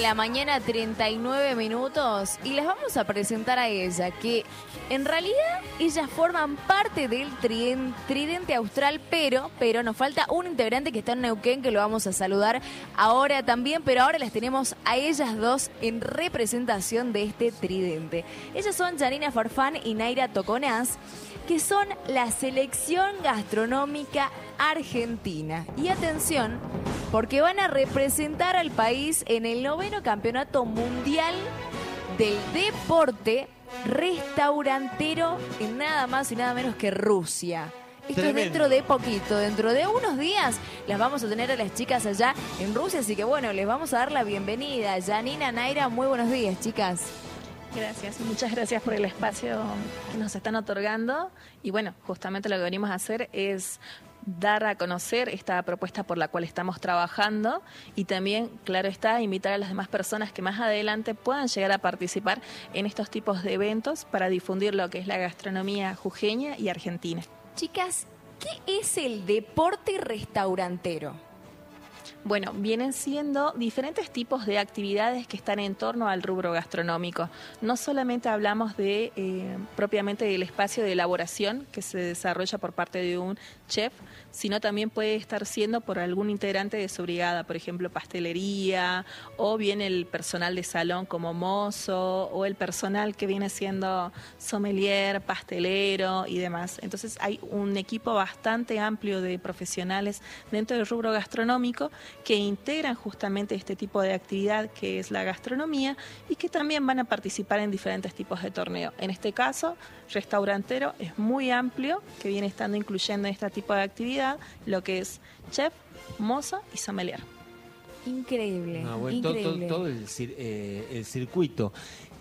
la mañana, 39 minutos, y les vamos a presentar a ella, que en realidad ellas forman parte del tridente austral, pero nos falta un integrante que está en Neuquén, que lo vamos a saludar ahora también, pero ahora las tenemos a ellas dos en representación de este tridente. Ellas son Janina Farfán y Naira Toconaz, que son la selección gastronómica argentina. Y atención, porque van a representar al país en el 9º Campeonato Mundial del Deporte Restaurantero en nada más y nada menos que Rusia. Esto Tremendo. es dentro de poquito, dentro de unos días las vamos a tener a las chicas allá en Rusia, así que bueno, les vamos a dar la bienvenida. Janina, Naira, muy buenos días, chicas. Gracias, muchas gracias por el espacio que nos están otorgando. Y bueno, justamente lo que venimos a hacer es dar a conocer esta propuesta por la cual estamos trabajando y también, claro está, invitar a las demás personas que más adelante puedan llegar a participar en estos tipos de eventos para difundir lo que es la gastronomía jujeña y argentina. Chicas, ¿qué es el deporte restaurantero? Bueno, vienen siendo diferentes tipos de actividades que están en torno al rubro gastronómico. No solamente hablamos de propiamente del espacio de elaboración que se desarrolla por parte de un chef, sino también puede estar siendo por algún integrante de su brigada, por ejemplo, pastelería, o bien el personal de salón como mozo, o el personal que viene siendo sommelier, pastelero y demás. Entonces hay un equipo bastante amplio de profesionales dentro del rubro gastronómico que integran justamente este tipo de actividad que es la gastronomía y que también van a participar en diferentes tipos de torneo. En este caso, restaurantero es muy amplio, que viene estando incluyendo en este tipo de actividad lo que es chef, mozo y sommelier. Increíble, Ah, bueno, increíble. todo el circuito.